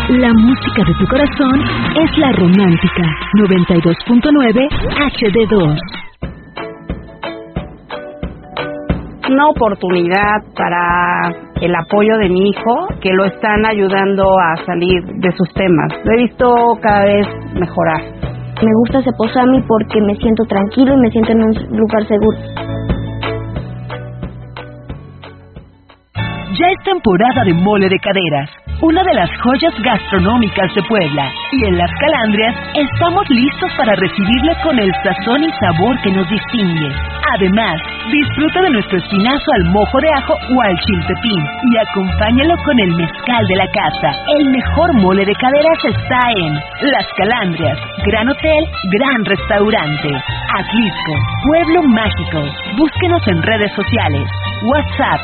La música de tu corazón es La Romántica 92.9 HD2. Una oportunidad para el apoyo de mi hijo, que lo están ayudando a salir de sus temas. Lo he visto cada vez mejorar. Me gusta Ceposami porque me siento tranquilo y me siento en un lugar seguro. Ya es temporada de mole de caderas, una de las joyas gastronómicas de Puebla. Y en Las Calandrias estamos listos para recibirlo con el sazón y sabor que nos distingue. Además, disfruta de nuestro espinazo al mojo de ajo o al chiltepín y acompáñalo con el mezcal de la casa. El mejor mole de caderas está en Las Calandrias, Gran Hotel, Gran Restaurante, Atlisco, Pueblo Mágico. Búsquenos en redes sociales. WhatsApp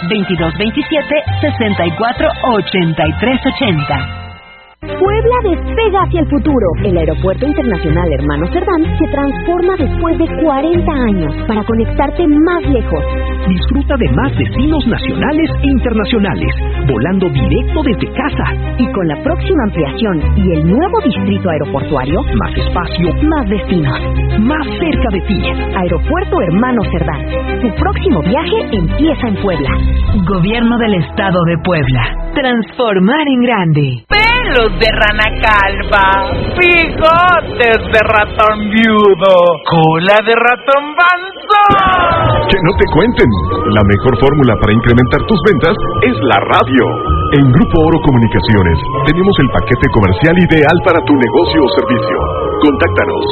2227-648380. Puebla despega hacia el futuro. El Aeropuerto Internacional Hermano Cerdán se transforma después de 40 años para conectarte más lejos. Disfruta de más destinos nacionales e internacionales, volando directo desde casa. Y con la próxima ampliación y el nuevo distrito aeroportuario, más espacio, más destinos, más cerca de ti. Aeropuerto Hermano Cerdán. Tu próximo viaje empieza en Puebla. Gobierno del Estado de Puebla. Transformar en grande. Pelos de rana calva, bigotes de ratón viudo, cola de ratón banzo. Que no te cuenten. La mejor fórmula para incrementar tus ventas es la radio. En Grupo Oro Comunicaciones tenemos el paquete comercial ideal para tu negocio o servicio. Contáctanos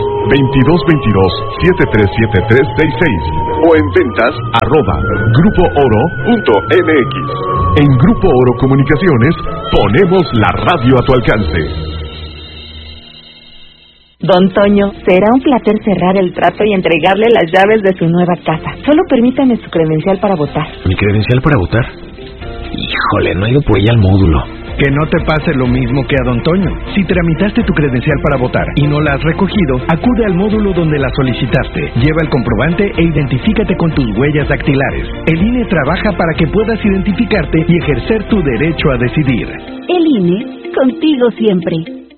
2222-737366 o en ventas @grupooro.mx. En Grupo Oro Comunicaciones ponemos la radio a tu alcance. Don Toño, será un placer cerrar el trato y entregarle las llaves de su nueva casa. Solo permítame su credencial para votar. ¿Mi credencial para votar? Híjole, no he ido por ella al módulo. Que no te pase lo mismo que a Don Toño. Si tramitaste tu credencial para votar y no la has recogido, acude al módulo donde la solicitaste. Lleva el comprobante e identifícate con tus huellas dactilares. El INE trabaja para que puedas identificarte y ejercer tu derecho a decidir. El INE, contigo siempre.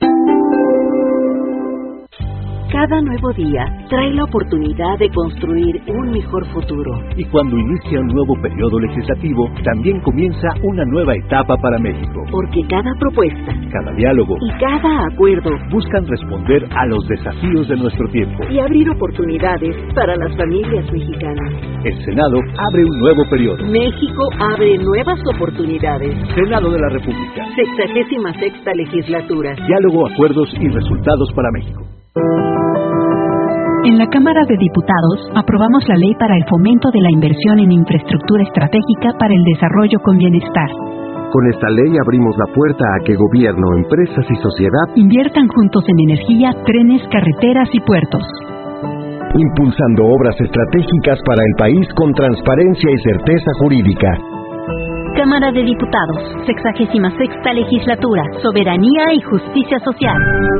Cada nuevo día trae la oportunidad de construir un mejor futuro. Y cuando inicia un nuevo periodo legislativo, también comienza una nueva etapa para México. Porque cada propuesta, cada diálogo y cada acuerdo buscan responder a los desafíos de nuestro tiempo y abrir oportunidades para las familias mexicanas. El Senado abre un nuevo periodo. México abre nuevas oportunidades. Senado de la República. 66ª legislatura. Diálogo, acuerdos y resultados para México. En la Cámara de Diputados aprobamos la ley para el fomento de la inversión en infraestructura estratégica para el desarrollo con bienestar. Con esta ley abrimos la puerta a que gobierno, empresas y sociedad inviertan juntos en energía, trenes, carreteras y puertos. Impulsando obras estratégicas para el país con transparencia y certeza jurídica. Cámara de Diputados, 66ª legislatura, soberanía y justicia social.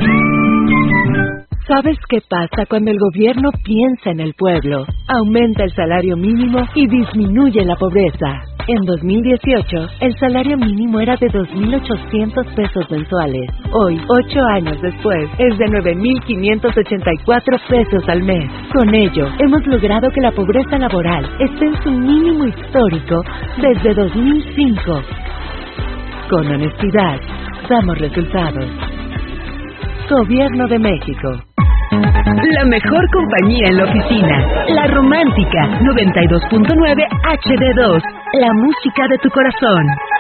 ¿Sabes qué pasa cuando el gobierno piensa en el pueblo? Aumenta el salario mínimo y disminuye la pobreza. En 2018, el salario mínimo era de 2.800 pesos mensuales. Hoy, 8 años después, es de 9.584 pesos al mes. Con ello, hemos logrado que la pobreza laboral esté en su mínimo histórico desde 2005. Con honestidad, damos resultados. Gobierno de México. La mejor compañía en la oficina. La Romántica 92.9 HD2. La música de tu corazón.